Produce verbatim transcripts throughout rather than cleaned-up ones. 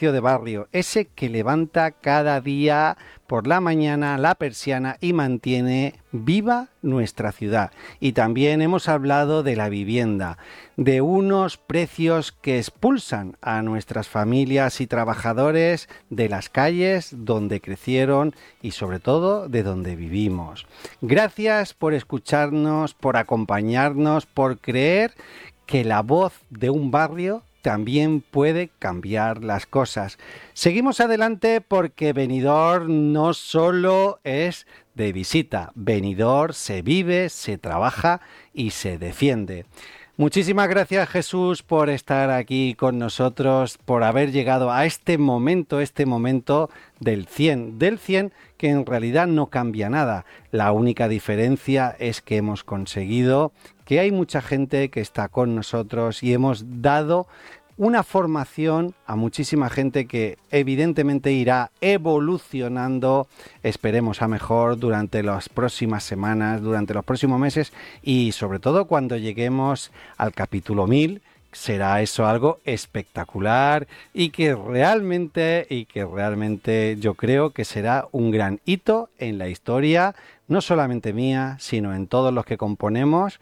comercio de barrio, ese que levanta cada día por la mañana la persiana y mantiene viva nuestra ciudad. Y también hemos hablado de la vivienda, de unos precios que expulsan a nuestras familias y trabajadores de las calles donde crecieron y sobre todo de donde vivimos. Gracias por escucharnos, por acompañarnos, por creer que la voz de un barrio también puede cambiar las cosas. Seguimos adelante porque Benidorm no solo es de visita. Benidorm se vive, se trabaja y se defiende. Muchísimas gracias, Jesús, por estar aquí con nosotros, por haber llegado a este momento, este momento del cien, del cien que en realidad no cambia nada. La única diferencia es que hemos conseguido que hay mucha gente que está con nosotros y hemos dado una formación a muchísima gente que evidentemente irá evolucionando, esperemos a mejor, durante las próximas semanas, durante los próximos meses y sobre todo cuando lleguemos al capítulo mil, será eso algo espectacular y que realmente, y que realmente yo creo que será un gran hito en la historia, no solamente mía, sino en todos los que componemos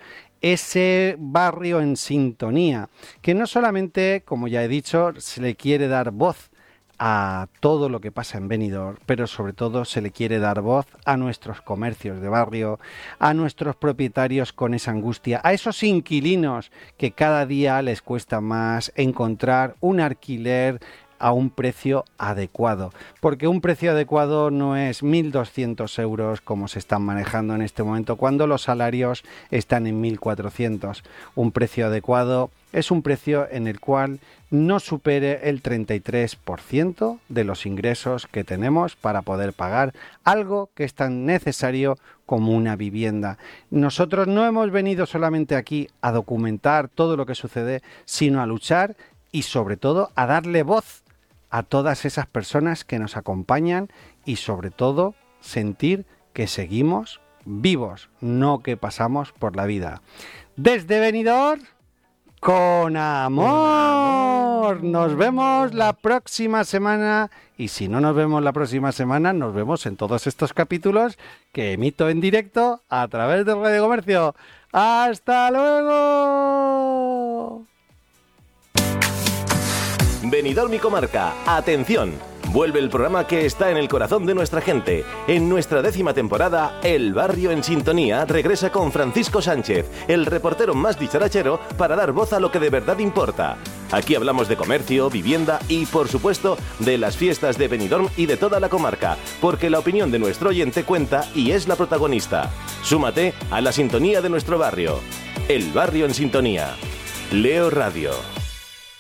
ese barrio en sintonía, que no solamente, como ya he dicho, se le quiere dar voz a todo lo que pasa en Benidorm, pero sobre todo se le quiere dar voz a nuestros comercios de barrio, a nuestros propietarios con esa angustia, a esos inquilinos que cada día les cuesta más encontrar un alquiler a un precio adecuado, porque un precio adecuado no es mil doscientos euros como se están manejando en este momento cuando los salarios están en mil cuatrocientos. Un precio adecuado es un precio en el cual no supere el treinta y tres por ciento de los ingresos que tenemos para poder pagar algo que es tan necesario como una vivienda. Nosotros no hemos venido solamente aquí a documentar todo lo que sucede, sino a luchar y sobre todo a darle voz a todas esas personas que nos acompañan y sobre todo sentir que seguimos vivos, no que pasamos por la vida. Desde Benidorm, con amor. Nos vemos la próxima semana y si no nos vemos la próxima semana, nos vemos en todos estos capítulos que emito en directo a través de Radio Comercio. ¡Hasta luego! Benidorm y Comarca, atención, vuelve el programa que está en el corazón de nuestra gente. En nuestra décima temporada, El Barrio en Sintonía regresa con Francisco Sánchez, el reportero más dicharachero, para dar voz a lo que de verdad importa. Aquí hablamos de comercio, vivienda y, por supuesto, de las fiestas de Benidorm y de toda la comarca, porque la opinión de nuestro oyente cuenta y es la protagonista. Súmate a la sintonía de nuestro barrio. El Barrio en Sintonía. Leo Radio.